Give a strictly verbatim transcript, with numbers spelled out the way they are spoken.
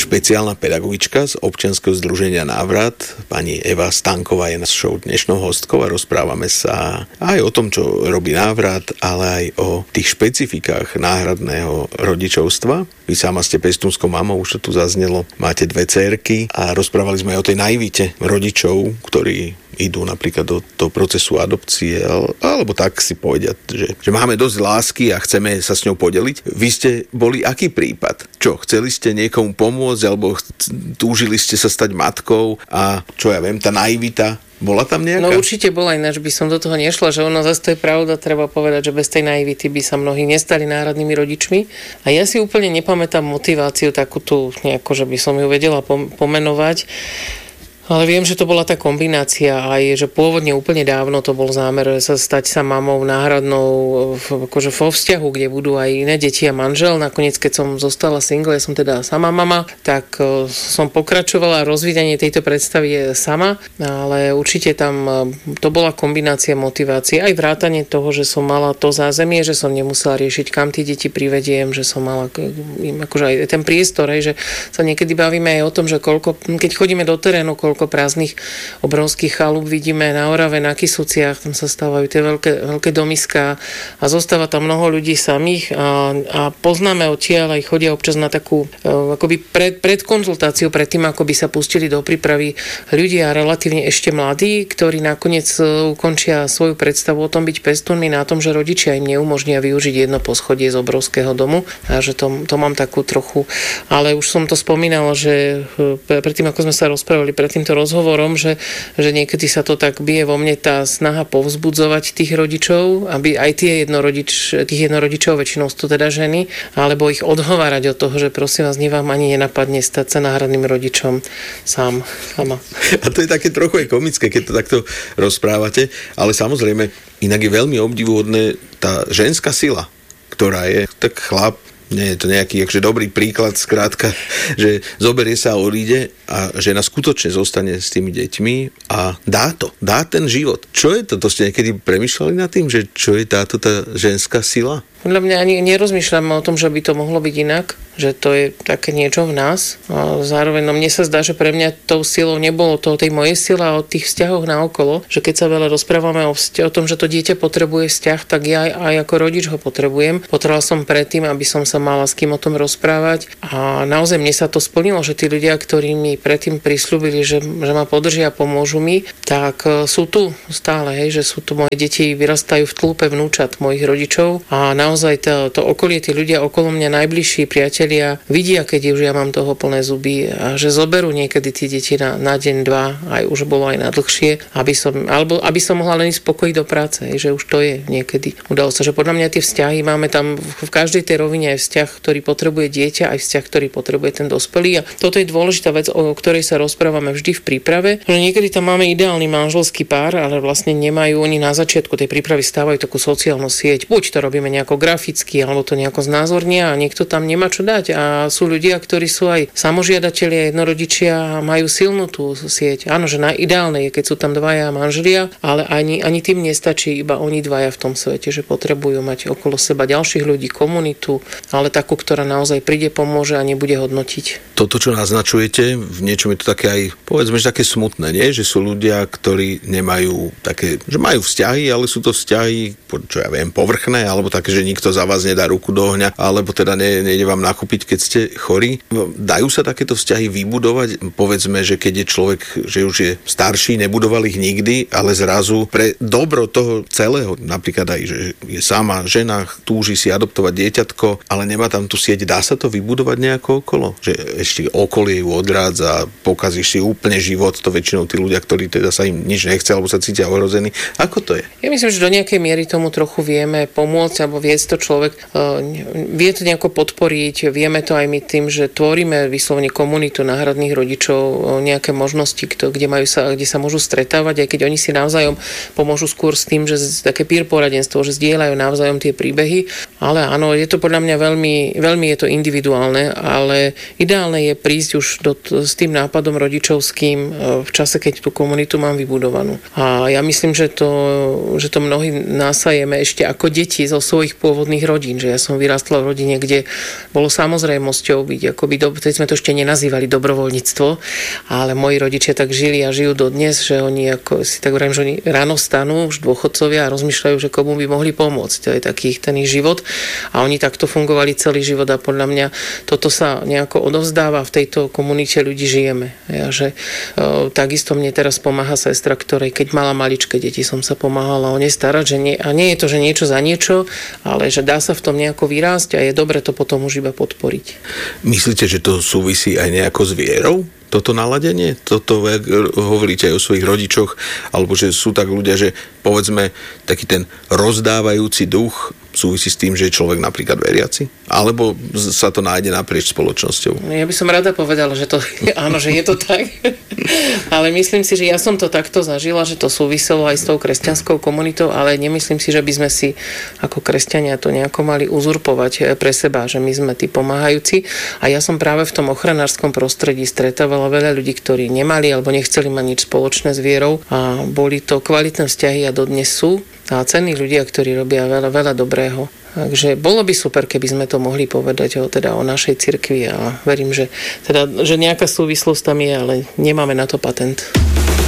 špeciálna pedagogička z občianskeho združenia Návrat, pani Eva Stanková je našou dnešnou hostkou a rozprávame sa aj o tom, čo robí Návrat, ale aj o tých špecifikách náhradného rodičovstva. Vy sama ste pestúnskou mamou, už to tu zaznelo, máte dve dcérky a rozprávali sme aj o tej naivite rodičov, ktorí idú napríklad do, do procesu adopcie, alebo tak si povedia, že, že máme dosť lásky a chceme sa s ňou podeliť. Vy ste boli aký prípad? Čo, chceli ste niekomu pomôcť, alebo túžili ste sa stať matkou a čo ja viem, tá naivita bola tam nejaká? No určite bola, ináč by som do toho nešla, že ono zase to je pravda, treba povedať, že bez tej naivity by sa mnohí nestali náhradnými rodičmi. A ja si úplne nepamätám motiváciu takú tu nejako, že by som ju vedela pomenovať. Ale viem, že to bola tá kombinácia aj, že pôvodne úplne dávno to bol zámer sa stať sa mamou náhradnou akože vo vzťahu, kde budú aj iné deti a manžel. Nakoniec, keď som zostala single, ja som teda sama mama, tak som pokračovala rozvíjanie tejto predstavy sama, ale určite tam to bola kombinácia motivácie, aj vrátanie toho, že som mala to zázemie, že som nemusela riešiť, kam tie deti privediem, že som mala im akože aj ten priestor, aj, že sa niekedy bavíme aj o tom, že koľko, keď chodíme do terénu, koľko prázdnych obrovských chalúb vidíme na Orave, na Kysuciach, tam sa stávajú tie veľké, veľké domiská a zostáva tam mnoho ľudí samých a, a poznáme odtiaľ aj chodia občas na takú akoby pred, predkonzultáciu pred tým, ako by sa pustili do prípravy ľudia relatívne ešte mladí, ktorí nakoniec ukončia svoju predstavu o tom byť pestúnmi na tom, že rodičia im neumožnia využiť jedno poschodie z obrovského domu a že to, to mám takú trochu, ale už som to spomínala, že predtým, ako sme sa rozprávali pred týmto rozhovorom, že, že niekedy sa to tak bije vo mne tá snaha povzbudzovať tých rodičov, aby aj tie jednorodič, tých jednorodičov, väčšinou sú to teda ženy, alebo ich odhovárať od toho, že prosím vás, nie vám ani nenapadne stať sa náhradným rodičom sám, sama. A to je také trochu aj komické, keď to takto rozprávate, ale samozrejme, inak je veľmi obdivuhodné tá ženská sila, ktorá je tak chlap, nie je to nejaký akže dobrý príklad, skrátka, že zoberie sa a odíde a žena skutočne zostane s tými deťmi a dá to, dá ten život. Čo je to? To ste niekedy premýšľali nad tým, že čo je táto tá ženská sila? Podľa mňa ani nerozmýšľam o tom, že by to mohlo byť inak, že to je také niečo v nás. A zároveň no mne sa zdá, že pre mňa tou silou nebolo to tej mojej sily a o tých vzťahoch naokolo, že keď sa veľa rozprávame o, vzťa- o tom, že to dieťa potrebuje vzťah, tak ja aj ako rodič ho potrebujem. Potrebovala som predtým, aby som sa mala s kým o tom rozprávať a naozaj mne sa to splnilo, že tí ľudia, ktorí mi predtým prisľúbili, že, že ma podržia a pomôžu mi, tak sú tu stále, hej, že sú tu moje deti, vyrastajú v tlúpe vnúčat mojich rodičov a naozaj to, to okolie, tí ľudia okolo mňa, najbližší priatelia, vidia, keď už ja mám toho plné zuby a že zoberú niekedy tie deti na, na deň, dva, aj už bolo aj na dlhšie, aby som, alebo aby som mohla len ísť spokojiť do práce, že už to je niekedy. Udalo sa, že podľa mňa tie vzťahy máme tam v každej tej rovine aj vzťah, ktorý potrebuje dieťa, aj vzťah, ktorý potrebuje ten dospelý. A toto je dôležitá vec, o ktorej sa rozprávame vždy v príprave, že niekedy tam máme ideálny manželský pár, ale vlastne nemajú oni na začiatku tej prípravy stávajú takú sociálnu sieť. Buď to robíme nejako graficky, alebo to nejako znázornia a niekto tam nemá čo dať. A sú ľudia, ktorí sú aj samožiadatelia, jednorodičia a majú silnú tú sieť. Áno, že na ideálne je, keď sú tam dvaja manželia, ale ani, ani tým nestačí iba oni dvaja v tom svete, že potrebujú mať okolo seba ďalších ľudí, komunitu, ale takú, ktorá naozaj príde, pomôže a nebude hodnotiť. Toto, čo naznačujete, v niečom je to také aj, povedzme, že také smutné, nie? Že sú ľudia, ktorí nemajú také, že majú vzťahy, ale sú to vzťahy, čo ja viem, povrchné, alebo také, že nikto za vás nedá ruku do ohňa, alebo teda ne, nejde vám nakúpiť, keď ste chorí. Dajú sa takéto vzťahy vybudovať? Povedzme, že keď je človek, že už je starší, nebudoval ich nikdy, ale zrazu pre dobro toho celého, napríklad aj, že je sama žena, túži si adoptovať dieťatko, ale nemá tam tú sieť, dá sa to vybudovať nejako okolo? Že ešte okolie ju odrádza, pokazíš si úplne život, to väčšinou tí ľudia, ktorí teda sa im nič nechce, alebo sa cítia ohrození. Ako to je? Ja myslím, že do nejakej miery tomu trochu vieme pomôcť, alebo vie to človek, uh, vie to nejako podporiť, vieme to aj my tým, že tvoríme vyslovene komunitu náhradných rodičov, uh, nejaké možnosti, kto, kde, majú sa, kde sa môžu stretávať, aj keď oni si navzájom pomôžu skôr s tým, že také peer poradenstvo, že zdieľajú navzájom tie príbehy, ale áno, je to podľa mňa veľmi, veľmi je to individuálne, ale ideálne je prísť už do, s tým nápadom rodičovským v čase, keď tú komunitu mám vybudovanú. A ja myslím, že to, že to mnohí násajeme ešte ako deti zo svojich pôvodných rodín, že ja som vyrástla v rodine, kde bolo samozrejmosťou byť, akoby, do, teď sme to ešte nenazývali dobrovoľníctvo, ale moji rodičia tak žili a žijú dodnes, že oni, ako si tak hovorím, že oni ráno stanú, už dôchodcovia a rozmýšľajú, že komu by mohli pomôcť. To je taký ten ich život a oni takto fungovali celý život a podľa mňa toto sa nejako odovzdáva, v tejto komunite ľudí žijeme. Ja, že e, takisto mne teraz pomáha sestra, ktorej keď mala maličké deti, som sa pomáhala o ne starať, že nie, a nie je to, že niečo za niečo, ale že dá sa v tom nejako vyrásť a je dobre to potom už iba podporiť. Myslíte, že to súvisí aj nejako s vierou? Toto naladenie? Toto hovoríte aj o svojich rodičoch, alebo že sú tak ľudia, že povedzme taký ten rozdávajúci duch súvisí s tým, že je človek napríklad veriaci? Alebo sa to nájde naprieč spoločnosťou? Ja by som rada povedala, že to áno, že je to tak. Ale myslím si, že ja som to takto zažila, že to súviselo aj s tou kresťanskou komunitou, ale nemyslím si, že by sme si ako kresťania to nejako mali uzurpovať pre seba, že my sme tí pomáhajúci. A ja som práve v tom ochranárskom prostredí stretávala veľa ľudí, ktorí nemali alebo nechceli mať nič spoločné s vierou a boli to kvalitné vzťahy a dodnes sú. A cenní ľudia, ktorí robia veľa, veľa dobrého. Takže bolo by super, keby sme to mohli povedať o, teda o našej cirkvi a verím, že, teda, že nejaká súvislosť tam je, ale nemáme na to patent.